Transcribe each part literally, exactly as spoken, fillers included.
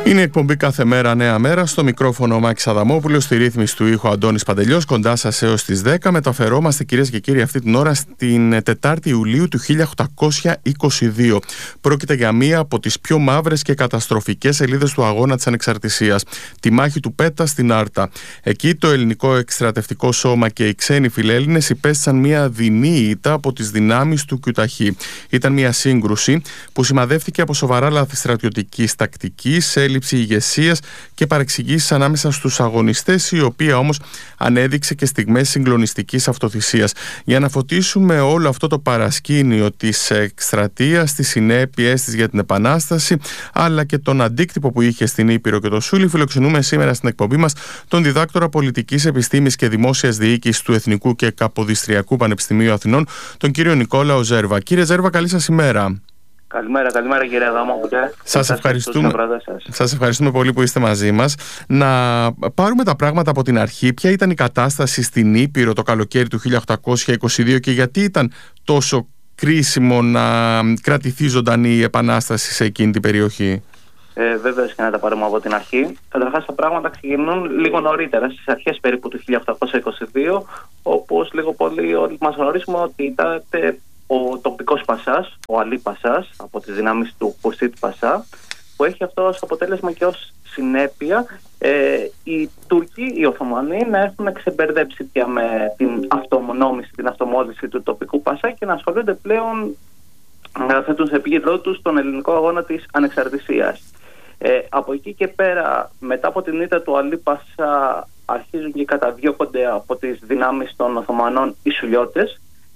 Είναι η εκπομπή Κάθε Μέρα Νέα Μέρα. Στο μικρόφωνο ο Μάκης Αδαμόπουλος, στη ρύθμιση του ήχου Αντώνης Παντελιός. Κοντά σας έως τις δέκα. Μεταφερόμαστε, κυρίες και κύριοι, αυτή την ώρα στην Τετάρτη Ιουλίου του χίλια οκτακόσια είκοσι δύο. Πρόκειται για μία από τις πιο μαύρες και καταστροφικές σελίδες του αγώνα της ανεξαρτησίας. Τη μάχη του Πέτα στην Άρτα. Εκεί το ελληνικό εκστρατευτικό σώμα και οι ξένοι φιλέλληνες υπέστησαν μία δεινή ήττα από τις δυνάμεις του Κιουταχή. Ήταν μία σύγκρουση που σημαδεύτηκε από σοβαρά λάθη στρατιωτικής τακτικής, έλλειψη ηγεσίας και παρεξηγήσεις ανάμεσα στους αγωνιστές, η οποία όμως ανέδειξε και στιγμές συγκλονιστικής αυτοθυσίας. Για να φωτίσουμε όλο αυτό το παρασκήνιο της εκστρατείας, τις συνέπειες της για την Επανάσταση, αλλά και τον αντίκτυπο που είχε στην Ήπειρο και το Σούλι, φιλοξενούμε σήμερα στην εκπομπή μας τον διδάκτορα πολιτικής επιστήμης και δημόσιας διοίκησης του Εθνικού και Καποδιστριακού Πανεπιστημίου Αθηνών, τον κύριο Νικόλαο Ζέρβα. Κύριε Ζέρβα, καλή σας ημέρα. Καλημέρα, καλημέρα κύριε Αδαμόπουλε. Σας ευχαριστούμε. Σας. σας ευχαριστούμε πολύ που είστε μαζί μας. Να πάρουμε τα πράγματα από την αρχή. Ποια ήταν η κατάσταση στην Ήπειρο το καλοκαίρι του χίλια οκτακόσια είκοσι δύο και γιατί ήταν τόσο κρίσιμο να κρατηθεί ζωντανή η Επανάσταση σε εκείνη την περιοχή? Ε, Βέβαια, και να τα πάρουμε από την αρχή. Καταρχάς, τα πράγματα ξεκινούν λίγο νωρίτερα, στις αρχές περίπου του χίλια οκτακόσια είκοσι δύο, όπως λίγο πολύ όλοι μας γνωρίζουμε ότι ήταν ο τοπικός Πασάς, ο Αλή Πασάς, από τις δυνάμεις του Χουρσίτ Πασά, που έχει αυτό ως αποτέλεσμα και ως συνέπεια ε, οι Τούρκοι, οι Οθωμανοί, να έχουν ξεμπερδέψει πια με την αυτονόμηση, την αυτομόλυνση του τοπικού Πασά και να ασχολούνται πλέον, να θέτουν σε επίκεντρό τους τον ελληνικό αγώνα της ανεξαρτησίας. Ε, από εκεί και πέρα, μετά από την ήττα του Αλή Πασά, αρχίζουν και καταδιώκονται από τις δυνάμεις των Οθωμανών οι Σουλιώτες,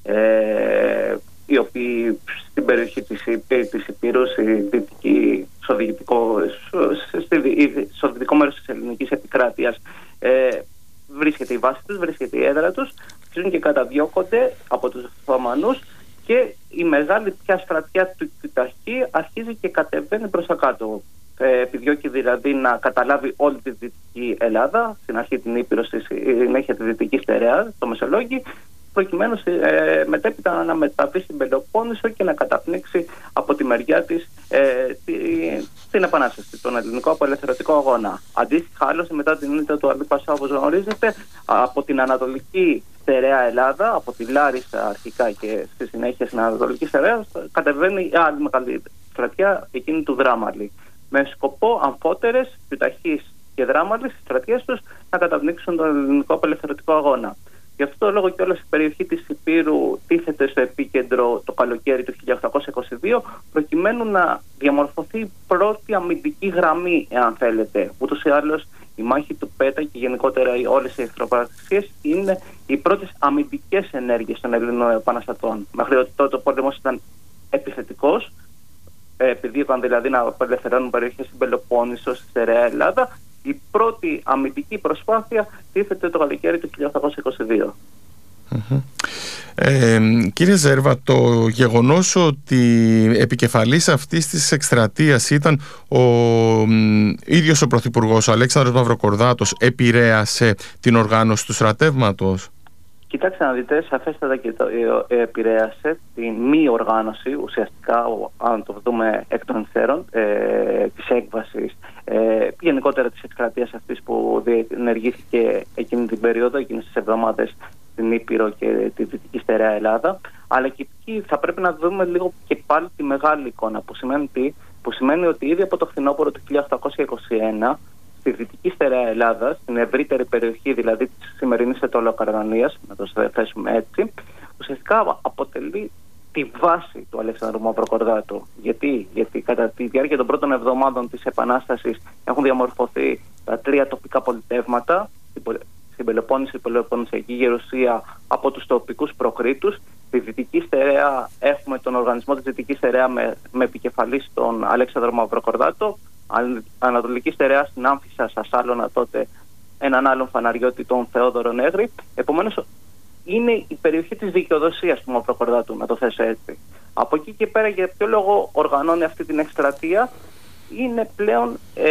Ε, οι οποίοι στην περιοχή της, της Υπήρου, στη δυτική, στο, δυτικό, στο δυτικό μέρος της ελληνικής επικράτειας, ε, βρίσκεται η βάση τους, βρίσκεται η έδρα τους, αρχίζουν και καταδιώκονται από τους Οθωμανούς και η μεγάλη πια στρατιά του Κιουταχή αρχίζει και κατεβαίνει προς τα κάτω. Ε, επιδιώκει δηλαδή να καταλάβει όλη τη Δυτική Ελλάδα, στην αρχή την Ήπειρο, στη συνέχεια τη Δυτική Στερεά, το Μεσολόγγι, προκειμένου ε, μετέπειτα να μεταβεί στην Πελοπόννησο και να καταπνίξει από τη μεριά της ε, τη, την Επανάσταση, τον ελληνικό απελευθερωτικό αγώνα. Αντίστοιχα, άλλωστε, μετά την ήττα του Αλή Πασά, όπως γνωρίζετε, από την Ανατολική Στερεά Ελλάδα, από τη Λάρισα αρχικά και στη συνέχεια στην Ανατολική Στερεά, κατεβαίνει η άλλη μεγάλη στρατιά, εκείνη του Δράμαλη, με σκοπό αμφότερες, Κιουταχής και Δράμαλης, στις στρατιές τους, να καταπνίξουν τον ελληνικό απελευθερωτικό αγώνα. Γι' αυτό το λόγο και όλη η περιοχή της Υπήρου τίθεται στο επίκεντρο το καλοκαίρι του χίλια οκτακόσια είκοσι δύο, προκειμένου να διαμορφωθεί η πρώτη αμυντική γραμμή, εάν θέλετε. Ούτως ή άλλως, η μάχη του Πέτα και γενικότερα όλες οι εχθροπραξίες είναι οι πρώτες αμυντικές ενέργειες των Ελλήνων επαναστατών. Μέχρι τότε ο πόλεμος ήταν επιθετικός, επειδή είπαν δηλαδή να απελευθερώνουν περιοχές στην Πελοπόννησο, στη Στερεά Ελλάδα. Η πρώτη αμυντική προσπάθεια τίθεται το καλοκαίρι του χίλια οκτακόσια είκοσι δύο. Mm-hmm. Ε, κύριε Ζέρβα, το γεγονός ότι επικεφαλής αυτής της εκστρατείας ήταν ο μ, ίδιος ο Πρωθυπουργός, ο Αλέξανδρος Μαυροκορδάτος, επηρέασε την οργάνωση του στρατεύματος? Κοιτάξτε να δείτε, σαφέστατα και το ε, επηρέασε την μη οργάνωση, ουσιαστικά, αν το δούμε εκ των υστέρων, ε, της έκβασης, ε, γενικότερα της εκστρατείας αυτής που διενεργήθηκε εκείνη την περίοδο, εκείνες τις εβδομάδες στην Ήπειρο και τη Δυτική Στερεά Ελλάδα. Αλλά και εκεί θα πρέπει να δούμε λίγο και πάλι τη μεγάλη εικόνα, που σημαίνει, τι, που σημαίνει ότι ήδη από το φθινόπωρο του χίλια οκτακόσια είκοσι ένα, στη Δυτική Στερεά Ελλάδα, στην ευρύτερη περιοχή δηλαδή της σημερινής Αιτωλοκαρνανίας, να το θέσουμε έτσι, ουσιαστικά αποτελεί τη βάση του Αλέξανδρου Μαυροκορδάτου. Γιατί? Γιατί κατά τη διάρκεια των πρώτων εβδομάδων της Επανάστασης έχουν διαμορφωθεί τα τρία τοπικά πολιτεύματα, στην Πελοπόννησο, η Πελοποννησιακή Γερουσία από τους τοπικούς προκρίτους. Στη Δυτική Στερεά έχουμε τον οργανισμό της Δυτικής Στερεά με, με επικεφαλής τον Αλέξανδρο Μαυροκορδάτο. Ανατολική Στερεά στην Άμφισσα, Σασάλωνα τότε, έναν άλλον φαναριώτη, τον Θεόδωρο Νέγρη. Επομένως, είναι η περιοχή της δικαιοδοσίας του Μαυροκορδάτου, να το θέσω έτσι. Από εκεί και πέρα, για ποιο λόγο οργανώνει αυτή την εκστρατεία, είναι πλέον ε,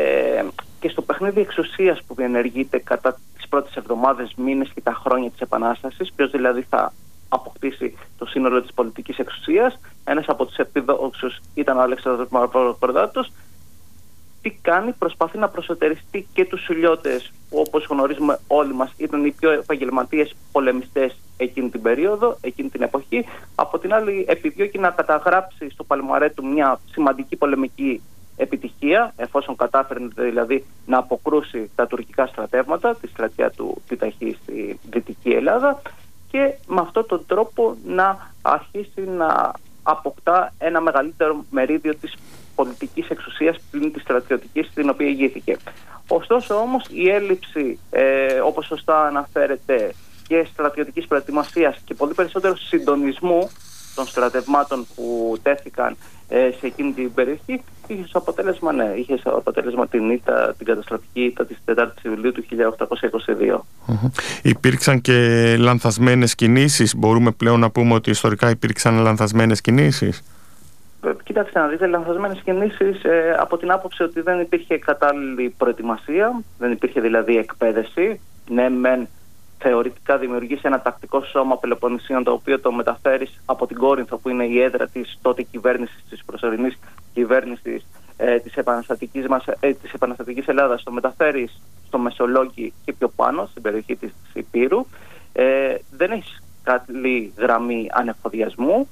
και στο παιχνίδι εξουσίας που διενεργείται κατά τις πρώτες εβδομάδες, μήνες και τα χρόνια της Επανάστασης. Ποιος δηλαδή θα αποκτήσει το σύνολο της πολιτικής εξουσίας? Ένας από τους επιδόξους ήταν ο Αλέξανδρος Μαυροκορδάτος. τι κάνει? Προσπαθεί να προσωτεριστεί και τους Σουλιώτες, που όπως γνωρίζουμε όλοι μας ήταν οι πιο επαγγελματίες πολεμιστές εκείνη την περίοδο, εκείνη την εποχή. Από την άλλη επιδιώκει να καταγράψει στο παλμαρέ του μια σημαντική πολεμική επιτυχία, εφόσον κατάφερε δηλαδή να αποκρούσει τα τουρκικά στρατεύματα, τη στρατιά του Πιταχή στη Δυτική Ελλάδα, και με αυτόν τον τρόπο να αρχίσει να αποκτά ένα μεγαλύτερο μερίδιο της πολιτικής εξουσίας πλην της στρατιωτικής, στην οποία ηγήθηκε. Ωστόσο όμως η έλλειψη, ε, όπως σωστά αναφέρεται, και στρατιωτικής προετοιμασίας και πολύ περισσότερο συντονισμού των στρατευμάτων που τέθηκαν ε, σε εκείνη την περιοχή, είχε ως αποτέλεσμα, ναι, είχε ως αποτέλεσμα την ήττα, την καταστροφική ήττα της τετάρτης Ιουλίου του χίλια οκτακόσια είκοσι δύο. Mm-hmm. Υπήρξαν και λανθασμένες κινήσεις. Μπορούμε πλέον να πούμε ότι ιστορικά υπήρξαν λανθασμένες κινήσεις? Κοιτάξτε να δείτε, λανθασμένες κινήσεις ε, από την άποψη ότι δεν υπήρχε κατάλληλη προετοιμασία, δεν υπήρχε δηλαδή εκπαίδευση. Ναι, μεν θεωρητικά δημιουργείς ένα τακτικό σώμα Πελοποννησίων, το οποίο το μεταφέρεις από την Κόρινθο, που είναι η έδρα της τότε κυβέρνησης, της προσωρινής κυβέρνησης ε, της, επαναστατικής μας, ε, της επαναστατικής Ελλάδας, το μεταφέρεις στο Μεσολόγγι και πιο πάνω, στην περιοχή της Υπήρου. Ε, δεν έχεις καλή γραμμή ανεφοδιασμού.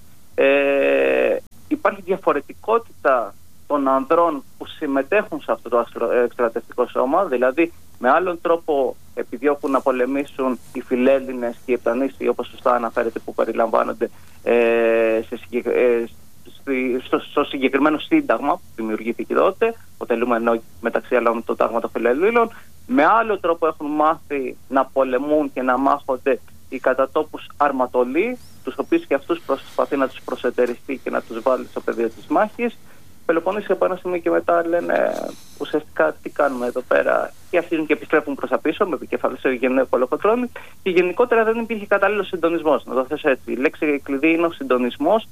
Ε, υπάρχει διαφορετικότητα των ανδρών που συμμετέχουν σε αυτό το εκστρατευτικό σώμα, δηλαδή με άλλον τρόπο επιδιώκουν να πολεμήσουν οι φιλέλληνες και οι επτανήσιοι, όπως σωστά αναφέρεται, που περιλαμβάνονται ε, σε συγκεκ... ε, στο, στο συγκεκριμένο σύνταγμα που δημιουργήθηκε τότε, αποτελούμε ενώ μεταξύ άλλων το τάγμα των φιλελλήνων. Με άλλο τρόπο έχουν μάθει να πολεμούν και να μάχονται οι κατατόπους αρματολοί, τους οποίους και αυτούς προσπαθεί να τους προσετεριστεί και να τους βάλει στο πεδίο της μάχης. Πελοποννήσιοι από ένα σημείο και μετά λένε ουσιαστικά τι κάνουμε εδώ πέρα, και αρχίζουν και επιστρέφουν προς τα πίσω με επικεφαλής ο Γενναίο Κολοκοτρώνη, και γενικότερα δεν υπήρχε κατάλληλος συντονισμός. Να το θέσω έτσι. Η λέξη κλειδί είναι ο συντονισμός,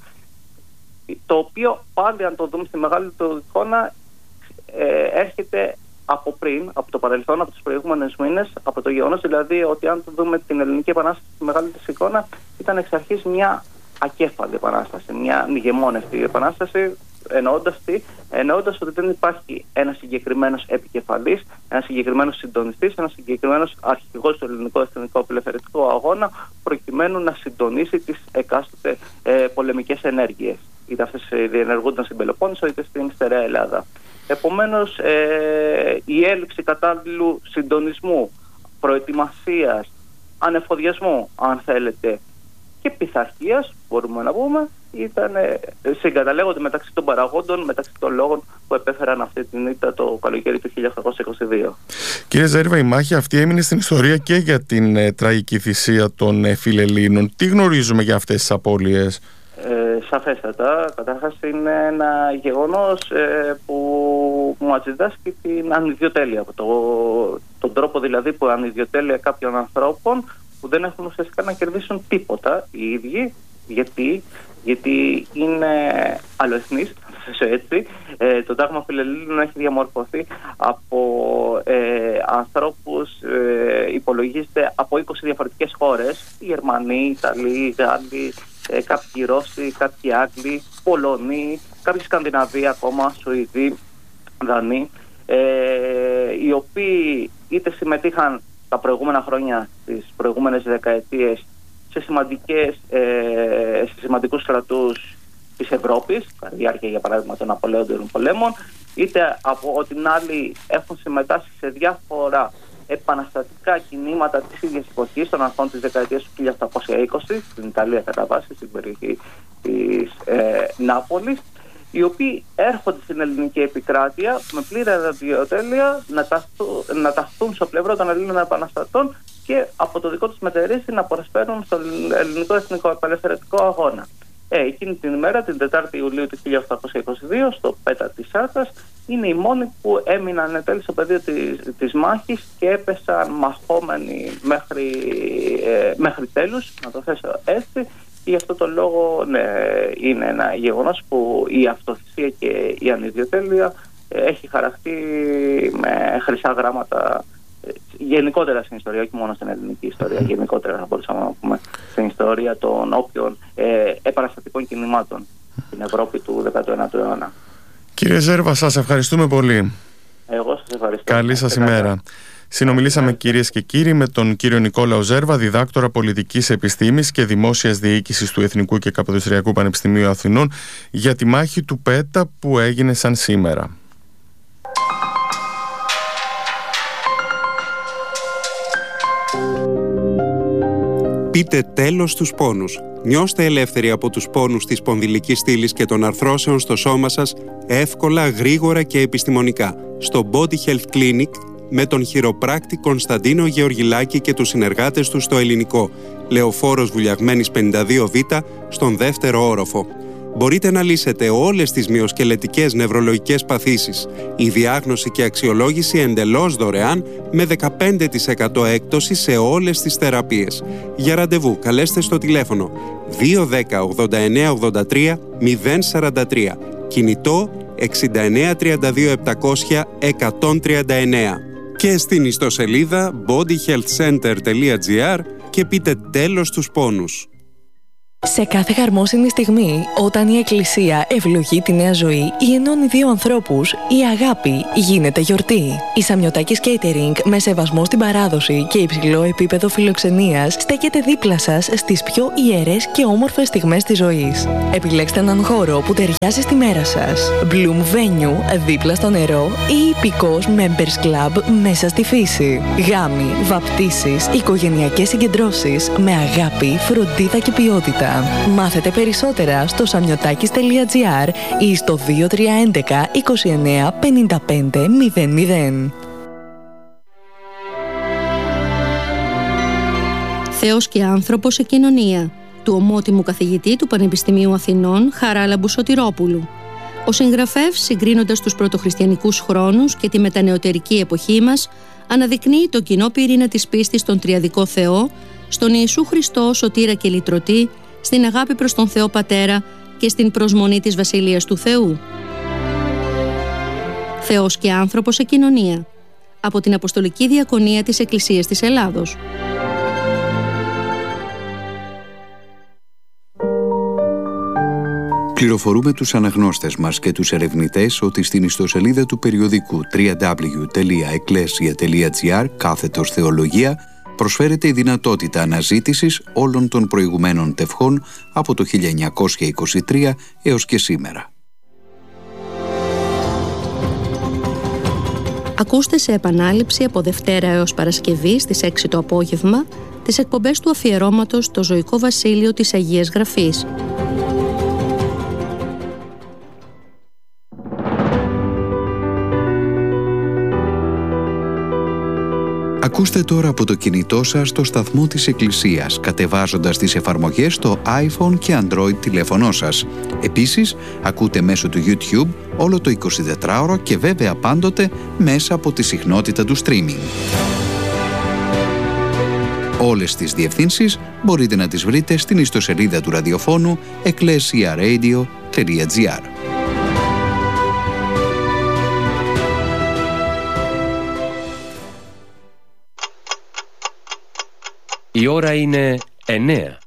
το οποίο πάλι, αν το δούμε στη μεγάλη του εικόνα, ε, έρχεται από πριν, από το παρελθόν, από τους προηγούμενους μήνες, από το γεγονός δηλαδή ότι, αν το δούμε την Ελληνική Επανάσταση στη μεγάλη της εικόνα, ήταν εξ αρχής μια ακέφαλη επανάσταση, μια μηγεμόνευτη επανάσταση. Εννοώντας τι, εννοώντας ότι δεν υπάρχει ένας συγκεκριμένος επικεφαλής, ένας συγκεκριμένος συντονιστής, ένας συγκεκριμένος αρχηγός του ελληνικού εθνικού απελευθερωτικού αγώνα, προκειμένου να συντονίσει τις εκάστοτε ε, πολεμικές ενέργειες. Είτε αυτές διενεργούνταν στην Πελοπόννησο είτε στην στερεά Ελλάδα. Επομένως, ε, η έλλειψη κατάλληλου συντονισμού, προετοιμασίας, ανεφοδιασμού, αν θέλετε, και πειθαρχίας, μπορούμε να πούμε, ήταν, συγκαταλέγονται μεταξύ των παραγόντων, μεταξύ των λόγων που επέφεραν αυτή την ήττα το καλοκαίρι του χίλια οκτακόσια είκοσι δύο. Κύριε Ζέρβα, η μάχη αυτή έμεινε στην ιστορία και για την ε, τραγική θυσία των ε, φιλελλήνων. Τι γνωρίζουμε για αυτές τις απώλειες? Ε, σαφέστατα. Καταρχάς είναι ένα γεγονός ε, που μας διδάσκει την ανιδιοτέλεια. Από το, τον τρόπο δηλαδή που ανιδιοτέλεια κάποιων ανθρώπων που δεν έχουν ουσιαστικά να κερδίσουν τίποτα οι ίδιοι. Γιατί, γιατί είναι αλλοεθνείς, έτσι. Ε, το τάγμα φιλελλήνων έχει διαμορφωθεί από ε, ανθρώπους, ε, υπολογίζεται από είκοσι διαφορετικές χώρες. Οι Γερμανοί, οι Ιταλοί, οι Γάλλοι, ε, κάποιοι Ρώσοι, κάποιοι Άγγλοι, Πολωνοί, κάποιοι Σκανδιναβοί ακόμα, Σουηδοί, Δανείοι, ε, οι οποίοι είτε συμμετείχαν τα προηγούμενα χρόνια, τις προηγούμενες δεκαετίες, σε, σημαντικές, ε, σε σημαντικούς στρατούς της Ευρώπης, κατά διάρκεια για παράδειγμα των Ναπολέοντερων πολέμων, είτε από την άλλη έχουν συμμετάσχει σε διάφορα επαναστατικά κινήματα της ίδιας εποχής, των αρχών της δεκαετίας του χίλια οκτακόσια είκοσι, στην Ιταλία κατά βάση, στην περιοχή της ε, Νάπολης, οι οποίοι έρχονται στην ελληνική επικράτεια με πλήρη ανιδιοτέλεια να, να ταχθούν στο πλευρό των Ελλήνων επαναστατών και από το δικό τους μετερίσι να προσφέρουν στον ελληνικό εθνικό απελευθερωτικό αγώνα. Ε, εκείνη την ημέρα, την τετάρτη Ιουλίου του χίλια οκτακόσια είκοσι δύο, στο Πέτα της Σάρτας, είναι οι μόνοι που έμειναν εν τέλει στο πεδίο της, της μάχης και έπεσαν μαχόμενοι μέχρι, ε, μέχρι τέλους, να το θέσω έτσι. Και γι' αυτό το λόγο, ναι, είναι ένα γεγονός που η αυτοθυσία και η ανιδιοτέλεια έχει χαραχτεί με χρυσά γράμματα γενικότερα στην ιστορία, όχι μόνο στην ελληνική ιστορία, γενικότερα θα μπορούσαμε να πούμε στην ιστορία των όποιων ε, επαναστατικών κινημάτων στην Ευρώπη του δεκατού ένατου αιώνα. Κύριε Ζέρβα, σας ευχαριστούμε πολύ. Εγώ σας ευχαριστώ. Καλή σας ημέρα. Συνομιλήσαμε, κυρίες και κύριοι, με τον κύριο Νικόλαο Ζέρβα, διδάκτορα πολιτικής επιστήμης και δημόσιας διοίκησης του Εθνικού και Καποδιστριακού Πανεπιστημίου Αθηνών, για τη μάχη του ΠΕΤΑ που έγινε σαν σήμερα. Πείτε τέλος στους πόνους. Νιώστε ελεύθεροι από τους πόνους της σπονδυλικής στήλης και των αρθρώσεων στο σώμα σας, εύκολα, γρήγορα και επιστημονικά. Στο Body Health Clinic, με τον χειροπράκτη Κωνσταντίνο Γεωργιλάκη και τους συνεργάτες του στο Ελληνικό, Λεωφόρος Βουλιαγμένης πενήντα δύο Β, στον δεύτερο όροφο. Μπορείτε να λύσετε όλες τις μυοσκελετικές νευρολογικές παθήσεις. Η διάγνωση και αξιολόγηση εντελώς δωρεάν, με δεκαπέντε τοις εκατό έκπτωση σε όλες τις θεραπείες. Για ραντεβού καλέστε στο τηλέφωνο δύο ένα μηδέν ογδόντα εννέα ογδόντα τρία μηδέν σαράντα τρία, κινητό εξήντα εννέα τριάντα δύο επτακόσια εκατόν τριάντα εννέα και στην ιστοσελίδα body health center τελεία gr και πείτε τέλος στους πόνους. Σε κάθε χαρμόσυνη στιγμή, όταν η Εκκλησία ευλογεί τη νέα ζωή ή ενώνει δύο ανθρώπους, η αγάπη γίνεται γιορτή. Η Σαμιωτάκης Catering, με σεβασμό στην παράδοση και υψηλό επίπεδο φιλοξενίας, στέκεται δίπλα σας στις πιο ιερές και όμορφες στιγμές της ζωής. Επιλέξτε έναν χώρο που ταιριάζει στη μέρα σας. Bloom Venue, δίπλα στο νερό, ή υπηκός Members Club μέσα στη φύση. Γάμοι, βαπτίσεις, οικογενειακές συγκεντρώσεις με αγάπη, φροντίδα και ποιότητα. Μάθετε περισσότερα στο σαμιωτάκης τελεία gr ή στο δύο τρία ένα ένα είκοσι εννέα πενήντα πέντε μηδέν μηδέν. Θεός και άνθρωπος σε κοινωνία, του ομότιμου καθηγητή του Πανεπιστημίου Αθηνών Χαράλαμπου Σωτηρόπουλου. Ο συγγραφέας, συγκρίνοντας τους πρωτοχριστιανικούς χρόνους και τη μετανεωτερική εποχή μας, αναδεικνύει το κοινό πυρήνα της πίστης στον τριαδικό Θεό, στον Ιησού Χριστό σωτήρα και λυτρωτή, στην αγάπη προς τον Θεό Πατέρα και στην προσμονή της Βασιλείας του Θεού. Θεός και άνθρωπος σε κοινωνία, από την Αποστολική Διακονία της Εκκλησίας της Ελλάδος. Πληροφορούμε τους αναγνώστες μας και τους ερευνητές ότι στην ιστοσελίδα του περιοδικού double-u double-u double-u τελεία εκκλέσια τελεία gr κάθετος θεολογία προσφέρεται η δυνατότητα αναζήτησης όλων των προηγουμένων τευχών από το χίλια εννιακόσια είκοσι τρία έως και σήμερα. Ακούστε σε επανάληψη από Δευτέρα έως Παρασκευή στις έξι το απόγευμα τις εκπομπές του αφιερώματος «Το ζωικό βασίλειο της Αγίας Γραφής». Ακούστε τώρα από το κινητό σας το σταθμό της Εκκλησίας, κατεβάζοντας τις εφαρμογές στο iPhone και Android τηλέφωνό σας. Επίσης, ακούτε μέσω του YouTube όλο το εικοσιτετράωρο και βέβαια πάντοτε μέσα από τη συχνότητα του streaming. Όλες τις διευθύνσεις μπορείτε να τις βρείτε στην ιστοσελίδα του ραδιοφώνου εκκλέσια ρέιντιο τελεία gr. Η ώρα είναι εννέα.